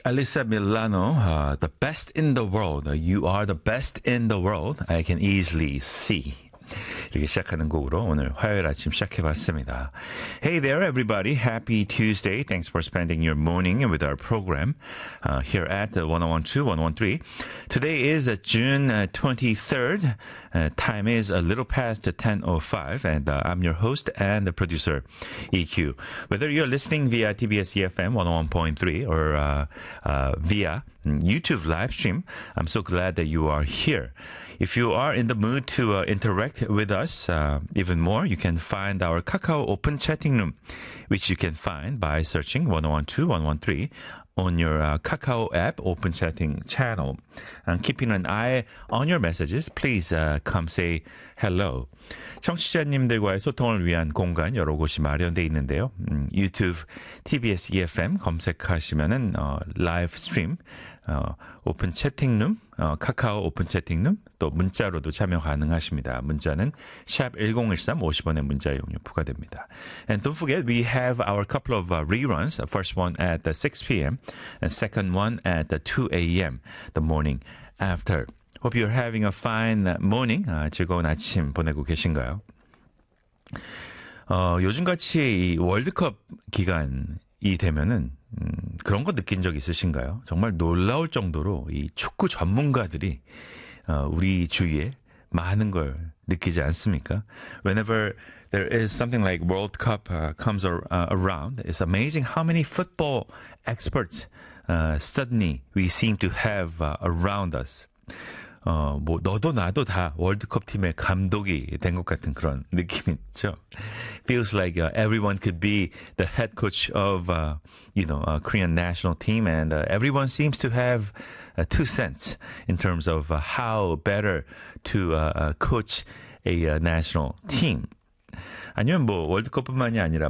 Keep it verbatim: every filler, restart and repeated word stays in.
Alyssa Milano, uh, the best in the world. You are the best in the world. I can easily see. 이렇게 시작하는 곡으로 오늘 화요일 아침 시작해봤습니다. Hey there, everybody. Happy Tuesday. Thanks for spending your morning with our program uh, here at one oh one two, one oh one three. Today is uh, June uh, twenty-third. Uh, time is a little past ten oh five, and uh, I'm your host and the producer, E Q. Whether you're listening via T B S E F M one oh one point three or uh, uh, via YouTube live stream, I'm so glad that you are here. If you are in the mood to uh, interact with us uh, even more, you can find our Kakao open chatting room, which you can find by searching one oh one two, one oh one three on your uh, Kakao app open chatting channel. And keeping an eye on your messages, please uh, come say hello. 청취자님들과의 소통을 위한 공간 여러 곳이 마련되어 있는데요. 음, 유튜브 티비에스 이에프엠 검색하시면은 어, 라이브 스트림, 어, 오픈 채팅룸, 어, 카카오 오픈 채팅룸, 또 문자로도 참여 가능하십니다. 문자는 샵 일공일삼 오십 원의 문자 이용료 부과됩니다. And don't forget, we have our couple of uh, reruns. First one at uh, six p.m. and second one at uh, two a.m. the morning after. Hope you're having a fine morning. 아, 즐거운 아침 보내고 계신가요? 어, 요즘같이 이 월드컵 기간이 되면은 음, 그런 거 느낀 적 있으신가요? 정말 놀라울 정도로 이 축구 전문가들이 어, 우리 주위에 많은 걸 느끼지 않습니까? Whenever there is something like World Cup uh, comes ar- uh, around, it's amazing how many football experts uh, suddenly we seem to have uh, around us. 어, 뭐, 너도 나도 다 월드컵 팀의 감독이 된 것 같은 그런 느낌이 있죠. Feels like uh, everyone could be the head coach of, uh, you know, a Korean national team, and uh, everyone seems to have uh, two cents in terms of uh, how better to uh, uh, coach a uh, national team. 아니면 뭐 월드컵뿐만이 아니라